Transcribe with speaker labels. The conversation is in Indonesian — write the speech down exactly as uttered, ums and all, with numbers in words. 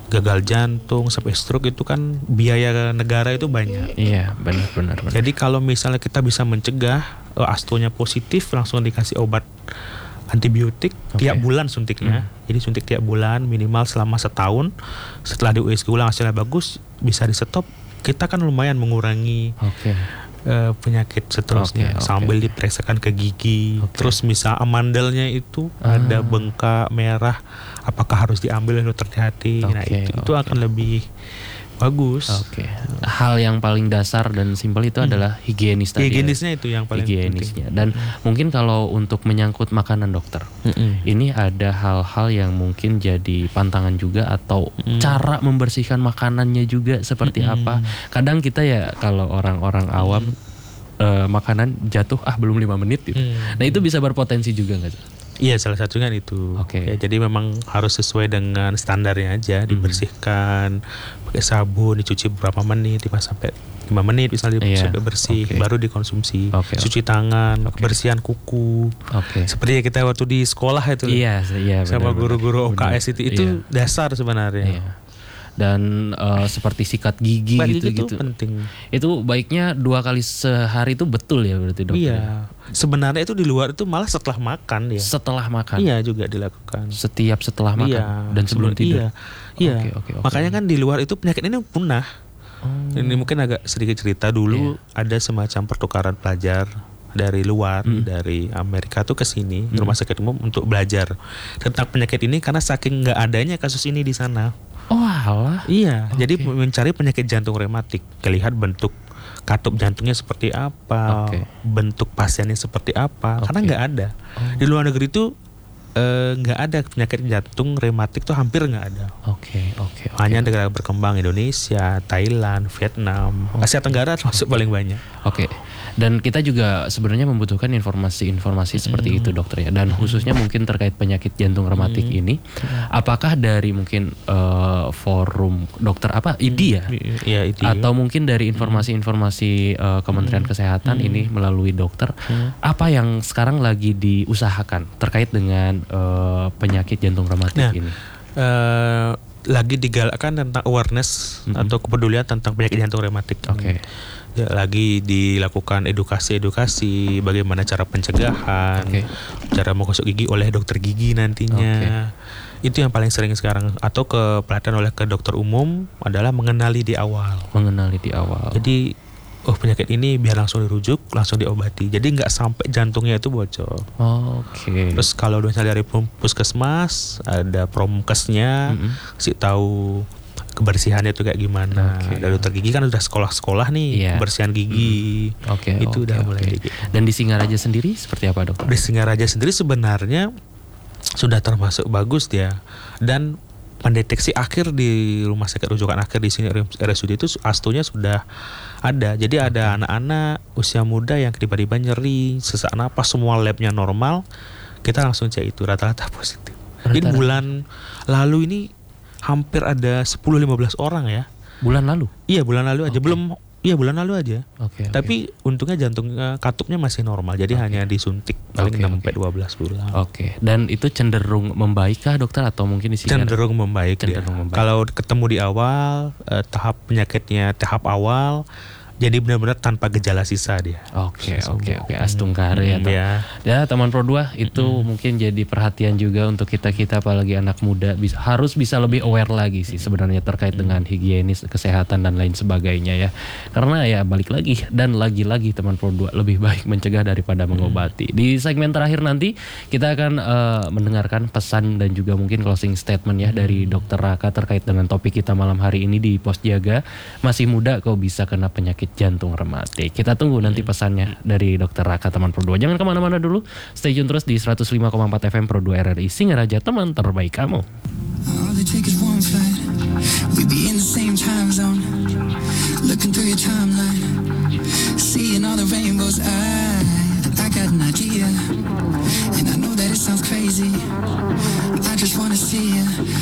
Speaker 1: gagal jantung sampai stroke itu kan biaya negara itu banyak.
Speaker 2: Iya, benar-benar.
Speaker 1: Jadi kalau misalnya kita bisa mencegah uh, astonya positif, langsung dikasih obat antibiotik okay. tiap bulan suntiknya. Hmm. Jadi suntik tiap bulan minimal selama setahun. Setelah di U S G ulang hasilnya bagus, bisa di stop. Kita kan lumayan mengurangi okay. uh, penyakit seterusnya okay, okay. sambil diperiksakan ke gigi. Okay. Terus misal amandelnya itu ah. ada bengkak merah, apakah harus diambil atau terhati? Okay, nah itu, okay. itu akan lebih bagus.
Speaker 2: Oke. Okay. Hal yang paling dasar dan simpel itu hmm. adalah higienis tadi.
Speaker 1: Higienisnya ya. Itu yang paling
Speaker 2: higienisnya.
Speaker 1: penting.
Speaker 2: Dan hmm. mungkin kalau untuk menyangkut makanan dokter, hmm. ini ada hal-hal yang mungkin jadi pantangan juga atau hmm. cara membersihkan makanannya juga seperti hmm. apa. Kadang kita ya kalau orang-orang awam hmm. uh, makanan jatuh ah belum lima menit gitu. Hmm. Nah itu bisa berpotensi juga nggak?
Speaker 1: Iya, salah satunya itu.
Speaker 2: Okay.
Speaker 1: Ya, jadi memang harus sesuai dengan standarnya aja, dibersihkan pakai sabun, dicuci beberapa menit, lima sampai lima menit misalnya yeah. sampai bersih, okay. baru dikonsumsi. Okay. Cuci tangan, okay. kebersihan kuku. Okay. Seperti kita waktu di sekolah itu.
Speaker 2: Iya, iya
Speaker 1: sama guru-guru O K S itu itu
Speaker 2: iya.
Speaker 1: dasar sebenarnya.
Speaker 2: Iya. Dan uh, seperti sikat gigi gitu gitu.
Speaker 1: Itu penting.
Speaker 2: Itu baiknya dua kali sehari itu betul ya berarti dokter.
Speaker 1: Iya. Sebenarnya itu di luar itu malah setelah makan ya.
Speaker 2: Setelah makan.
Speaker 1: Iya juga dilakukan.
Speaker 2: Setiap setelah makan
Speaker 1: iya,
Speaker 2: dan sebelum tidur.
Speaker 1: Iya. Iya.
Speaker 2: Okay, okay, okay.
Speaker 1: Makanya kan di luar itu penyakit ini punah. Oh. Ini mungkin agak sedikit cerita dulu yeah. ada semacam pertukaran pelajar dari luar, hmm. dari Amerika tuh ke sini hmm. rumah sakit umum untuk belajar tentang penyakit ini karena saking nggak adanya kasus ini di sana.
Speaker 2: Oh alah.
Speaker 1: Iya, okay. Jadi mencari penyakit jantung rematik, lihat bentuk katup jantungnya seperti apa, okay. bentuk pasiennya seperti apa, okay. karena nggak ada. Oh. Di luar negeri tuh nggak uh, ada penyakit jantung rematik tuh hampir nggak ada.
Speaker 2: Oke, okay, oke. Okay, okay.
Speaker 1: Hanya negara berkembang Indonesia, Thailand, Vietnam, okay. Asia Tenggara termasuk paling banyak.
Speaker 2: Oke. Okay. Dan kita juga sebenarnya membutuhkan informasi-informasi seperti mm. itu dokter ya. Dan khususnya mungkin terkait penyakit jantung rematik mm. ini, apakah dari mungkin uh, forum dokter apa I D I ya?
Speaker 1: Iya, I D I.
Speaker 2: Atau mungkin dari informasi-informasi uh, Kementerian mm. Kesehatan mm. ini melalui dokter, mm. apa yang sekarang lagi diusahakan terkait dengan uh, penyakit jantung rematik nah, ini?
Speaker 1: Uh, lagi digalakkan tentang awareness mm-hmm. atau kepedulian tentang penyakit jantung rematik.
Speaker 2: Oke. Okay.
Speaker 1: Ya, lagi dilakukan edukasi-edukasi bagaimana cara pencegahan, okay. cara menggosok gigi oleh dokter gigi nantinya. Okay. Itu yang paling sering sekarang. Atau ke pelatihan oleh ke dokter umum adalah mengenali di awal.
Speaker 2: Mengenali di awal.
Speaker 1: Jadi oh penyakit ini biar langsung dirujuk, langsung diobati. Jadi nggak sampai jantungnya itu bocor.
Speaker 2: Oh, Oke. Okay.
Speaker 1: Terus kalau misalnya dari puskesmas ada promkesnya, mm-hmm. kasih tahu kebersihannya itu kayak gimana. Okay. Dari dokter gigi kan udah sekolah-sekolah nih yeah. kebersihan gigi. Mm. Oke. Okay, itu okay, udah okay. mulai. Gitu.
Speaker 2: Dan di Singaraja sendiri seperti apa dokter?
Speaker 1: Di Singaraja sendiri sebenarnya sudah termasuk bagus dia. Dan pendeteksi akhir di rumah sakit rujukan akhir di sini R S U D itu astonya sudah ada. Jadi ada anak-anak usia muda yang tiba-tiba nyeri, sesak napas, semua labnya normal, kita langsung cek itu rata-rata positif. Jadi bulan lalu ini hampir ada sepuluh sampai lima belas orang ya.
Speaker 2: Bulan lalu?
Speaker 1: Iya bulan lalu aja, okay. belum Iya bulan lalu aja.
Speaker 2: Okay,
Speaker 1: Tapi okay. untungnya jantungnya katupnya masih normal. Jadi okay. hanya disuntik paling okay, enam sampai okay. dua belas bulan.
Speaker 2: Oke. Okay. Dan itu cenderung membaikkah dokter atau mungkin di sini
Speaker 1: cenderung membaik cenderung membaik. Kalau ketemu di awal eh, tahap penyakitnya tahap awal, jadi benar-benar tanpa gejala sisa dia.
Speaker 2: Oke, oke, oke. Astungkare ya.
Speaker 1: Hmm, ya.
Speaker 2: Ya, teman Pro dua itu hmm. mungkin jadi perhatian juga untuk kita-kita apalagi anak muda bisa harus bisa lebih aware lagi sih sebenarnya terkait hmm. dengan higienis, kesehatan dan lain sebagainya ya. Karena ya balik lagi dan lagi-lagi teman Pro dua lebih baik mencegah daripada mengobati. Hmm. Di segmen terakhir nanti kita akan uh, mendengarkan pesan dan juga mungkin closing statement ya hmm. dari Dokter Raka terkait dengan topik kita malam hari ini di Pos Jaga. Masih muda kok bisa kena penyakit jantung rematik. Kita tunggu nanti pesannya dari Dokter Raka teman Pro dua. Jangan kemana-mana dulu. Stay tune terus di seratus lima koma empat F M Pro dua R R I Singaraja, teman terbaik kamu.
Speaker 3: And I know that it sounds crazy. I just wanna see you